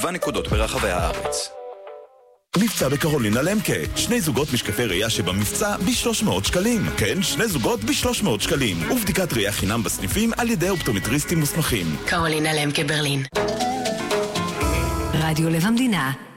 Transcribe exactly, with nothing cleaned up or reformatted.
והנקודות ברחבי הארץ. מבצע בקרולינה למקה, שני זוגות משקפי ראייה שבמבצע ב-שלוש מאות שקלים. כן, שני זוגות ב-שלוש מאות שקלים. ובדיקת ראייה חינם בסניפים על ידי אופטומטריסטים מוסמכים. קרולינה למקה ברלין. רדיו לב המדינה.